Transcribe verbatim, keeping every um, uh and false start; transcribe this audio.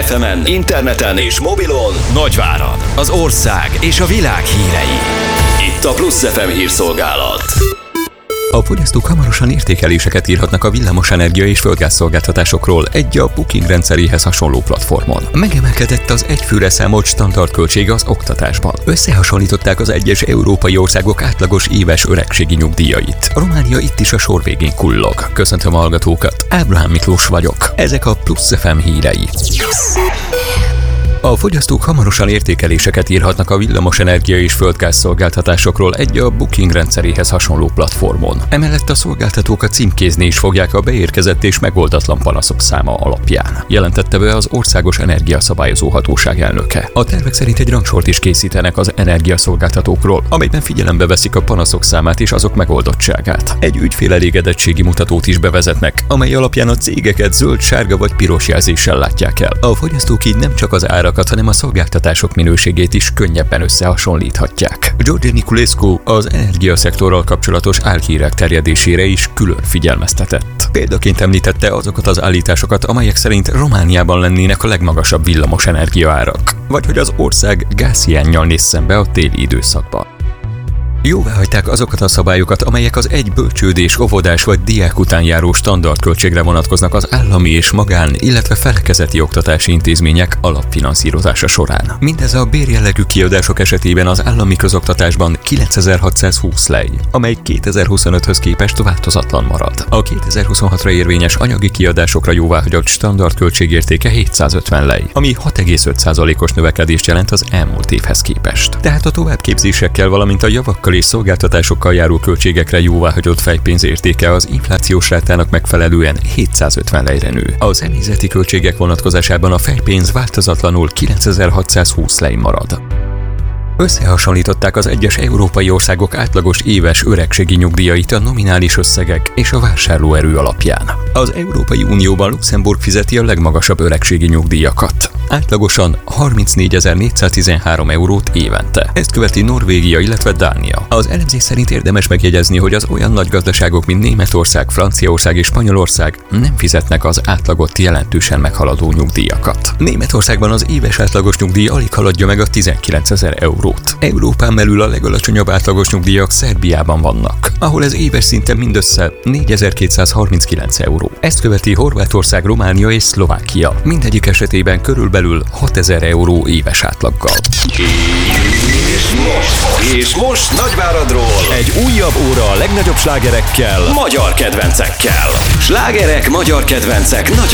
ef emen, interneten és mobilon Nagyvárad, az ország és a világ hírei. Itt a Plusz ef em hírszolgálat. A fogyasztók hamarosan értékeléseket írhatnak a villamosenergia és földgázszolgáltatásokról egy a Booking rendszeréhez hasonló platformon. Megemelkedett az egyfőre számolt standardköltsége az oktatásban. Összehasonlították az egyes európai országok átlagos éves öregségi nyugdíjait. Románia itt is a sor végén kullog. Köszöntöm a hallgatókat, Ábrahám Miklós vagyok. Ezek a Plusz ef em hírei. A fogyasztók hamarosan értékeléseket írhatnak a villamosenergia és földgázszolgáltatásokról egy a Booking rendszeréhez hasonló platformon. Emellett a szolgáltatókat címkézni is fogják a beérkezett és megoldatlan panaszok száma alapján, jelentette be az Országos Energiaszabályozó Hatóság elnöke. A tervek szerint egy rangsort is készítenek az energiaszolgáltatókról, amelyben figyelembe veszik a panaszok számát és azok megoldottságát. Egy ügyfélelégedettségi mutatót is bevezetnek, amely alapján a cégeket zöld, sárga vagy piros jelzéssel látják el. A fogyasztók így nem csak az árak, hanem a szolgáltatások minőségét is könnyebben összehasonlíthatják. George Niculescu az energiaszektorral kapcsolatos álhírek terjedésére is külön figyelmeztetett. Példaként említette azokat az állításokat, amelyek szerint Romániában lennének a legmagasabb villamosenergia árak, vagy hogy az ország gázhiánnyal néz szembe a téli időszakban. Jóváhagyták azokat a szabályokat, amelyek az egy bölcsődés, óvodás vagy diák után járó standardköltségre vonatkoznak az állami és magán, illetve felekezeti oktatási intézmények alapfinanszírozása során. Mindez a bérjellegű kiadások esetében az állami közoktatásban kilencezer-hatszázhúsz lej, amely kétezer-huszonöthöz képest változatlan marad. A kétezer-huszonhatra érvényes anyagi kiadásokra jóváhagyott standardköltségértéke hétszázötven lej, ami hat egész öt százalékos növekedést jelent az elmúlt évhez képest. Tehát a továbbképzésekkel, valamint a javakkal és szolgáltatásokkal járó költségekre jóváhagyott fejpénz értéke az inflációs rátának megfelelően hétszázötven lejre nő. A személyzeti költségek vonatkozásában a fejpénz változatlanul kilencezer-hatszázhúsz lej marad. Összehasonlították az egyes európai országok átlagos éves öregségi nyugdíjait a nominális összegek és a vásárlóerő alapján. Az Európai Unióban Luxemburg fizeti a legmagasabb öregségi nyugdíjakat. Átlagosan harmincnégyezer-négyszáztizenhárom eurót évente. Ezt követi Norvégia, illetve Dánia. Az elemzés szerint érdemes megjegyezni, hogy az olyan nagy gazdaságok, mint Németország, Franciaország és Spanyolország nem fizetnek az átlagot jelentősen meghaladó nyugdíjakat. Németországban az éves átlagos nyugdíj alig haladja meg a tizenkilencezer eurót. Európán belül a legalacsonyabb átlagos nyugdíjak Szerbiában vannak, ahol ez éves szinten mindössze négyezer-kétszázharminckilenc euró. Ezt követi Horvátország, Románia és Szlovákia. Mindegyik esetében körülbelül hatezer euró éves átlaggal. És most, és most Nagyváradról egy újabb óra a legnagyobb slágerekkel, magyar kedvencekkel. Slágerek, magyar kedvencek Nagyvárad.